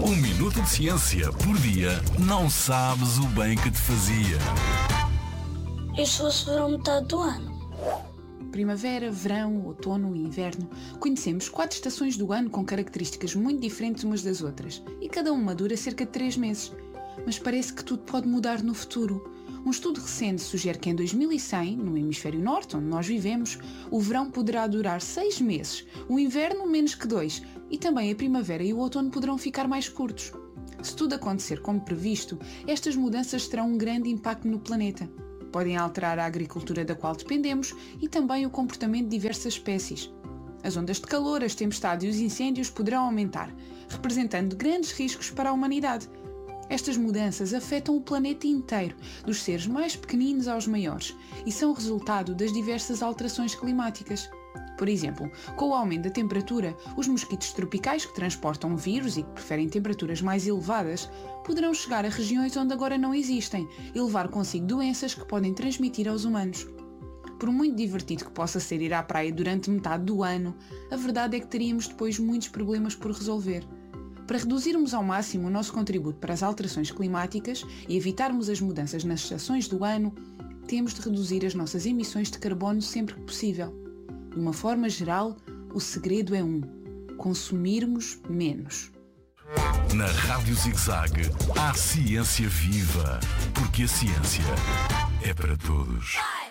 Um minuto de ciência por dia não sabes o bem que te fazia. E se fosse verão metade do ano? Primavera, verão, outono e inverno. Conhecemos 4 estações do ano com características muito diferentes umas das outras, e cada uma dura cerca de 3 meses. Mas parece que tudo pode mudar no futuro. Um estudo recente sugere que em 2100, no hemisfério norte, onde nós vivemos, o verão poderá durar 6 meses, o inverno menos que 2, e também a primavera e o outono poderão ficar mais curtos. Se tudo acontecer como previsto, estas mudanças terão um grande impacto no planeta. Podem alterar a agricultura da qual dependemos e também o comportamento de diversas espécies. As ondas de calor, as tempestades e os incêndios poderão aumentar, representando grandes riscos para a humanidade. Estas mudanças afetam o planeta inteiro, dos seres mais pequeninos aos maiores, e são resultado das diversas alterações climáticas. Por exemplo, com o aumento da temperatura, os mosquitos tropicais que transportam vírus e que preferem temperaturas mais elevadas poderão chegar a regiões onde agora não existem e levar consigo doenças que podem transmitir aos humanos. Por muito divertido que possa ser ir à praia durante metade do ano, a verdade é que teríamos depois muitos problemas por resolver. Para reduzirmos ao máximo o nosso contributo para as alterações climáticas e evitarmos as mudanças nas estações do ano, temos de reduzir as nossas emissões de carbono sempre que possível. De uma forma geral, o segredo é consumirmos menos. Na Rádio Zig-Zag há ciência viva, porque a ciência é para todos.